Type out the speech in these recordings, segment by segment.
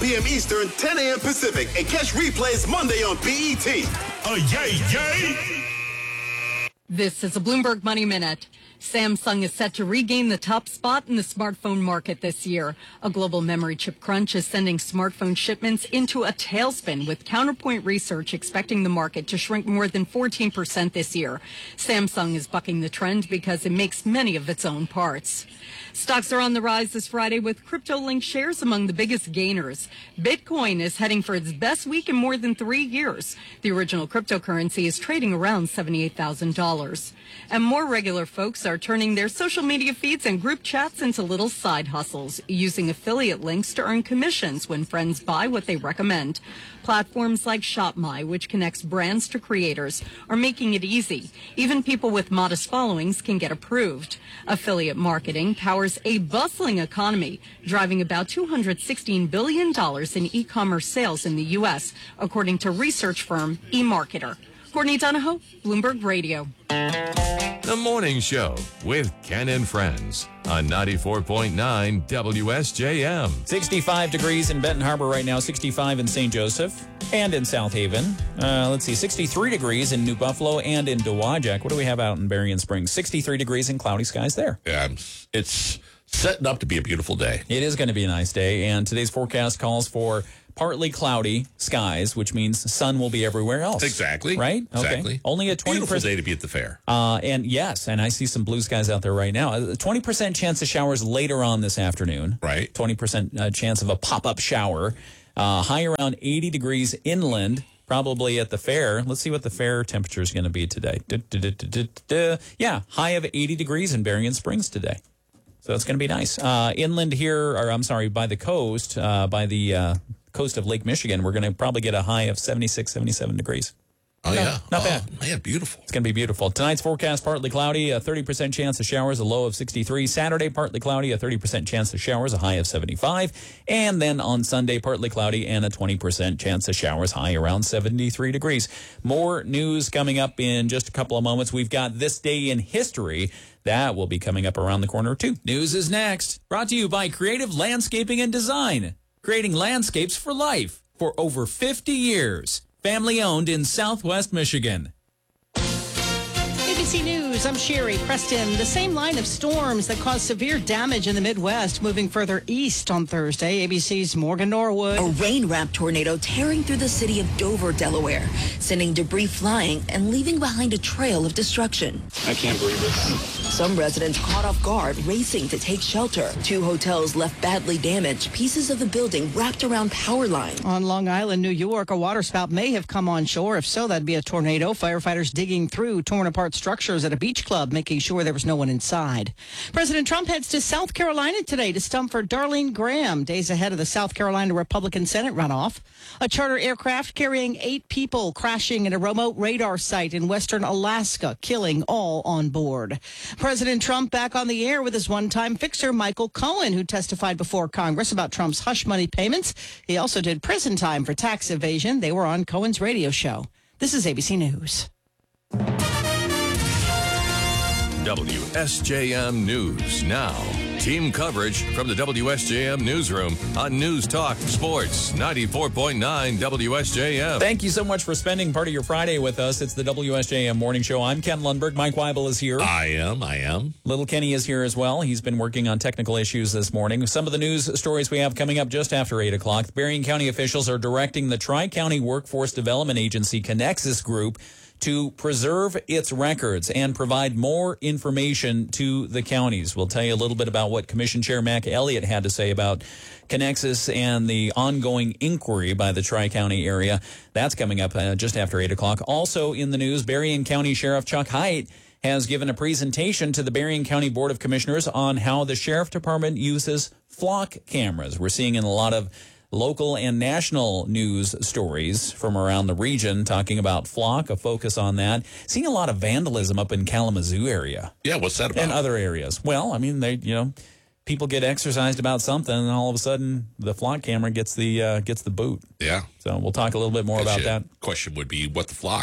p.m. Eastern, 10 a.m. Pacific, and catch replays Monday on BET. Yay! This is a Bloomberg Money Minute. Samsung is set to regain the top spot in the smartphone market this year. A global memory chip crunch is sending smartphone shipments into a tailspin, with Counterpoint Research expecting the market to shrink more than 14% this year. Samsung is bucking the trend because it makes many of its own parts. Stocks are on the rise this Friday, with crypto-linked shares among the biggest gainers. Bitcoin is heading for its best week in more than 3 years. The original cryptocurrency is trading around $78,000. And more regular folks are turning their social media feeds and group chats into little side hustles, using affiliate links to earn commissions when friends buy what they recommend. Platforms like ShopMy, which connects brands to creators, are making it easy. Even people with modest followings can get approved. Affiliate marketing powers a bustling economy, driving about $216 billion in e-commerce sales in the U.S., according to research firm eMarketer. Courtney Donahoe, Bloomberg Radio. The Morning Show with Ken and Friends on 94.9 WSJM. 65 degrees in Benton Harbor right now, 65 in St. Joseph and in South Haven. 63 degrees in New Buffalo and in Dowagiac. What do we have out in Berrien Springs? 63 degrees and cloudy skies there. Yeah, it's setting up to be a beautiful day. It is going to be a nice day, and today's forecast calls for partly cloudy skies, which means sun will be everywhere else. Exactly. Right? Exactly. Okay. Only a 20%. Beautiful day to be at the fair. And yes, and I see some blue skies out there right now. 20% chance of showers later on this afternoon. Right. 20% chance of a pop-up shower. High around 80 degrees inland, probably at the fair. Let's see what the fair temperature is going to be today. Yeah, high of 80 degrees in Berrien Springs today. So it's going to be nice. Inland here, or I'm sorry, by the coast, by the coast of Lake Michigan, we're going to probably get a high of 76, 77 degrees. Oh, yeah. Not bad. Man, beautiful. It's going to be beautiful. Tonight's forecast, partly cloudy, a 30% chance of showers, a low of 63. Saturday, partly cloudy, a 30% chance of showers, a high of 75. And then on Sunday, partly cloudy and a 20% chance of showers, high around 73 degrees. More news coming up in just a couple of moments. We've got This Day in History. That will be coming up around the corner, too. News is next. Brought to you by Creative Landscaping and Design. Creating landscapes for life for over 50 years. Family owned in Southwest Michigan. ABC News, I'm Sherry Preston. The same line of storms that caused severe damage in the Midwest moving further east on Thursday. ABC's Morgan Norwood. A rain-wrapped tornado tearing through the city of Dover, Delaware, sending debris flying and leaving behind a trail of destruction. I can't believe this. Some residents caught off guard, racing to take shelter. 2 hotels left badly damaged, pieces of the building wrapped around power lines. On Long Island, New York, a waterspout may have come on shore. If so, that'd be a tornado. Firefighters digging through torn apart structures at a beach club, making sure there was no one inside. President Trump heads to South Carolina today to stump for Darlene Graham, days ahead of the South Carolina Republican Senate runoff. A charter aircraft carrying 8 people crashing in a remote radar site in western Alaska, killing all on board. President Trump back on the air with his one-time fixer, Michael Cohen, who testified before Congress about Trump's hush money payments. He also did prison time for tax evasion. They were on Cohen's radio show. This is ABC News. WSJM News now. Team coverage from the WSJM Newsroom on News Talk Sports 94.9 WSJM. Thank you so much for spending part of your Friday with us. It's the WSJM Morning Show. I'm Ken Lundberg. Mike Weibel is here. I am. Little Kenny is here as well. He's been working on technical issues this morning. Some of the news stories we have coming up just after 8 o'clock. Berrien County officials are directing the Tri-County Workforce Development Agency, Connexus Group, to preserve its records and provide more information to the counties. We'll tell you a little bit about what Commission Chair Mac Elliott had to say about Connexus and the ongoing inquiry by the Tri-County area. That's coming up just after 8 o'clock. Also in the news, Berrien County Sheriff Chuck Hite has given a presentation to the Berrien County Board of Commissioners on how the Sheriff Department uses flock cameras. We're seeing in a lot of local and national news stories from around the region talking about flock, a focus on that. Seeing a lot of vandalism up in Kalamazoo area. Yeah, what's that about? And other areas. Well, I mean, people get exercised about something, and all of a sudden the flock camera gets the boot. Yeah. So we'll talk a little bit more about that. Question would be, what the flock?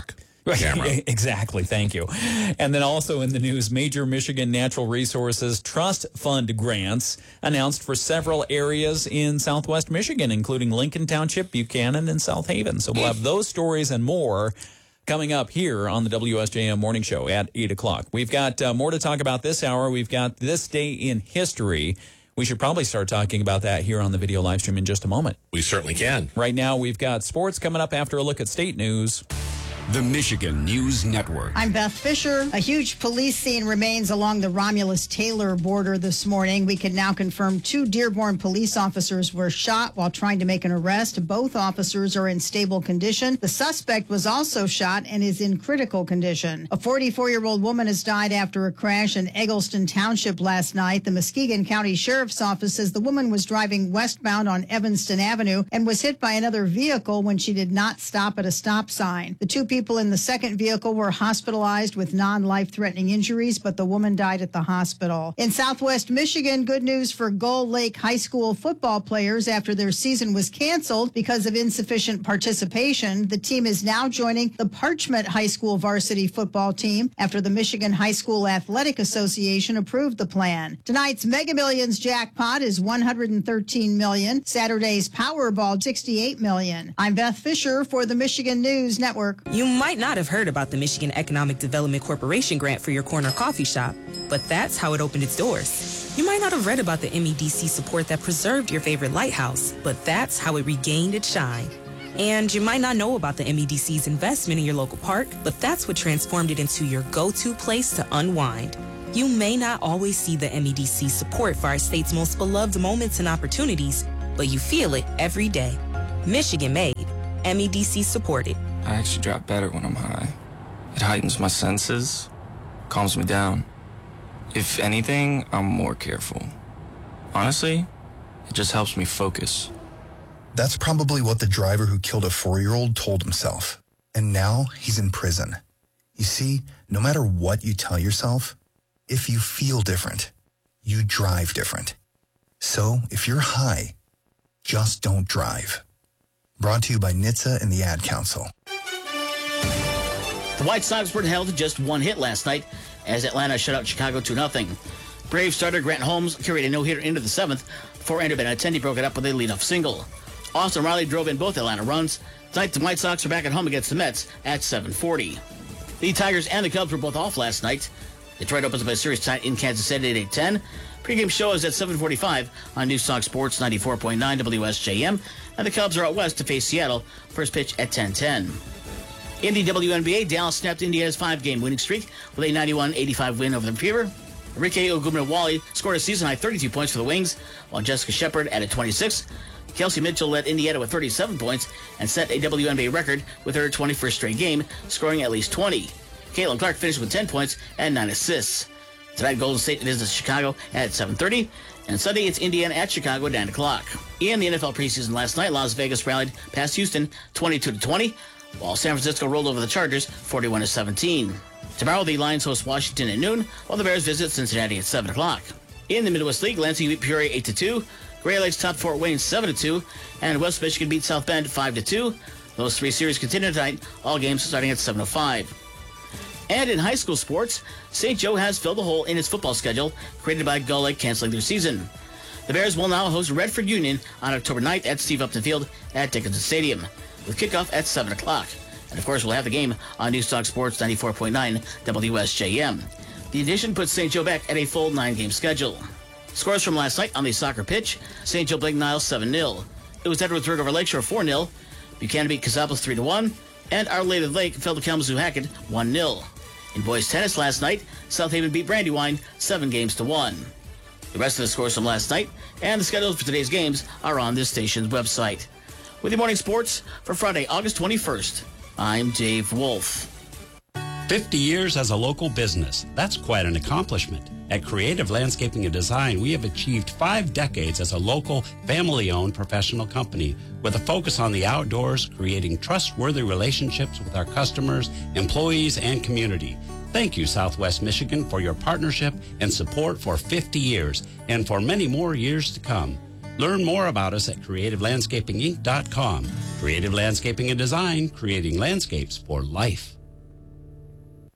camera. Exactly. Thank you. And then also in the news, major Michigan Natural Resources Trust Fund grants announced for several areas in Southwest Michigan, including Lincoln Township, Buchanan, and South Haven. So we'll have those stories and more coming up here on the WSJM Morning Show at 8 o'clock. We've got more to talk about this hour. We've got this day in history. We should probably start talking about that here on the video live stream in just a moment. We certainly can. Right now, we've got sports coming up after a look at state news. The Michigan News Network. I'm Beth Fisher. A huge police scene remains along the Romulus-Taylor border this morning. We can now confirm 2 Dearborn police officers were shot while trying to make an arrest. Both officers are in stable condition. The suspect was also shot and is in critical condition. A 44-year-old woman has died after a crash in Eggleston Township last night. The Muskegon County Sheriff's Office says the woman was driving westbound on Evanston Avenue and was hit by another vehicle when she did not stop at a stop sign. The 2 people in the second vehicle were hospitalized with non-life-threatening injuries, but the woman died at the hospital. In Southwest Michigan, good news for Gull Lake High School football players after their season was canceled because of insufficient participation. The team is now joining the Parchment High School varsity football team after the Michigan High School Athletic Association approved the plan. Tonight's Mega Millions jackpot is $113 million. Saturday's Powerball, $68 million. I'm Beth Fisher for the Michigan News Network. You might not have heard about the Michigan Economic Development Corporation grant for your corner coffee shop, but that's how it opened its doors. You might not have read about the MEDC support that preserved your favorite lighthouse, but that's how it regained its shine. And you might not know about the MEDC's investment in your local park, but that's what transformed it into your go-to place to unwind. You may not always see the MEDC support for our state's most beloved moments and opportunities, but you feel it every day. Michigan made, MEDC supported. I actually drop better when I'm high. It heightens my senses, calms me down. If anything, I'm more careful. Honestly, it just helps me focus. That's probably what the driver who killed a 4-year-old told himself. And now he's in prison. You see, no matter what you tell yourself, if you feel different, you drive different. So if you're high, just don't drive. Brought to you by NHTSA and the Ad Council. The White Sox were held to just 1 hit last night as Atlanta shut out Chicago 2-0. Braves starter Grant Holmes carried a no-hitter into the 7th before Ender Benintendi broke it up with a leadoff single. Austin Riley drove in both Atlanta runs. Tonight, the White Sox are back at home against the Mets at 7:40. The Tigers and the Cubs were both off last night. Detroit opens up a series tonight in Kansas City at 8:10. Pre-game show is at 7:45 on News Talk Sports 94.9 WSJM, and the Cubs are out west to face Seattle. First pitch at 10:10. In the WNBA, Dallas snapped Indiana's 5-game winning streak with a 91-85 win over the Fever. Enrique Ogunbowale scored a season-high 32 points for the Wings, while Jessica Shepard added 26. Kelsey Mitchell led Indiana with 37 points and set a WNBA record with her 21st straight game, scoring at least 20. Caitlin Clark finished with 10 points and 9 assists. Tonight, Golden State visits Chicago at 7:30, and Sunday it's Indiana at Chicago at 9 o'clock. In the NFL preseason last night, Las Vegas rallied past Houston 22-20, while San Francisco rolled over the Chargers 41-17. Tomorrow, the Lions host Washington at noon, while the Bears visit Cincinnati at 7 o'clock. In the Midwest League, Lansing beat Peoria 8-2, Gray Lakes topped Fort Wayne 7-2, and West Michigan beat South Bend 5-2. Those 3 series continue tonight, all games starting at 7:05. And in high school sports, St. Joe has filled the hole in its football schedule created by Gull Lake canceling their season. The Bears will now host Redford Union on October 9th at Steve Upton Field at Dickinson Stadium, with kickoff at 7 o'clock. And of course, we'll have the game on News Talk Sports 94.9 WSJM. The addition puts St. Joe back at a full 9-game schedule. Scores from last night on the soccer pitch: St. Joe Blake Niles 7-0. It was Edwardsburg over Lakeshore 4-0. Buchanan beat Casablanca 3-1. And Our Lady of the Lake fell to Kalamazoo Hackett 1-0. In boys tennis last night, South Haven beat Brandywine 7-1. The rest of the scores from last night and the schedules for today's games are on this station's website. With your morning sports for Friday, August 21st, I'm Dave Wolf. 50 years as a local business. That's quite an accomplishment. At Creative Landscaping and Design, we have achieved 5 decades as a local, family-owned professional company with a focus on the outdoors, creating trustworthy relationships with our customers, employees, and community. Thank you, Southwest Michigan, for your partnership and support for 50 years and for many more years to come. Learn more about us at creativelandscapinginc.com. Creative Landscaping and Design, creating landscapes for life.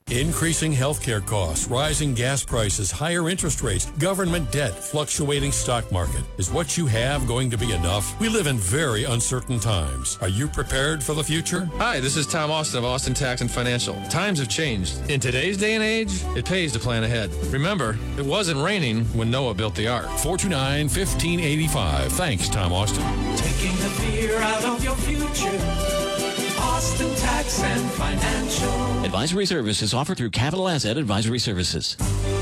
Increasing healthcare costs, rising gas prices, higher interest rates, government debt, fluctuating stock market. Is what you have going to be enough? We live in very uncertain times. Are you prepared for the future? Hi, this is Tom Austin of Austin Tax and Financial. Times have changed. In today's day and age, it pays to plan ahead. Remember, it wasn't raining when Noah built the ark. 429-1585. Thanks, Tom Austin. Taking the fear out of your future. Austin Tax and Financial. Advisory services offered through Capital Asset Advisory Services.